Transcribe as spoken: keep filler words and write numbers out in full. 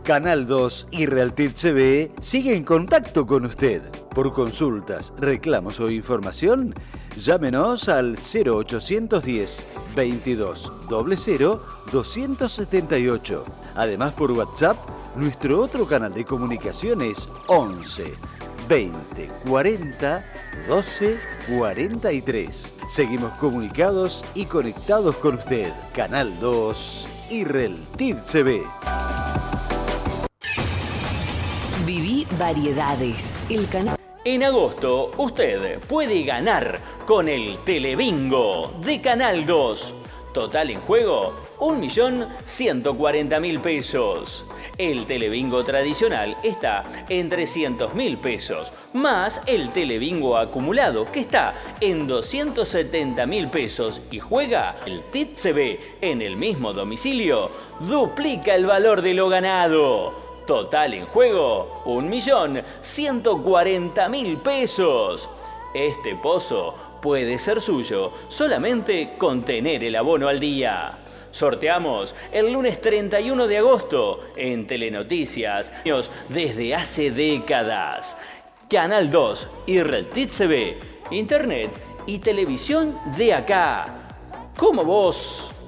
Canal dos y Realtit T V sigue en contacto con usted. Por consultas, reclamos o información, llámenos al cero ochocientos diez, veintidós, cero cero, doscientos setenta y ocho. Además, por WhatsApp, nuestro otro canal de comunicación es once, veinte, cuarenta, doce, cuarenta y tres. Seguimos comunicados y conectados con usted. Canal dos y Realtit T V. Viví variedades. El canal. En agosto, usted puede ganar con el Telebingo de Canal dos. Total en juego, un millón ciento cuarenta mil pesos. El Telebingo tradicional está en trescientos mil pesos, más el Telebingo acumulado, que está en doscientos setenta mil pesos, y juega el T I T V en el mismo domicilio, duplica el valor de lo ganado. Total en juego, un millón ciento cuarenta mil pesos. Este pozo puede ser suyo solamente con tener el abono al día. Sorteamos el lunes treinta y uno de agosto en Telenoticias desde hace décadas. Canal dos y Realtit T V, Internet y televisión de acá. Como vos.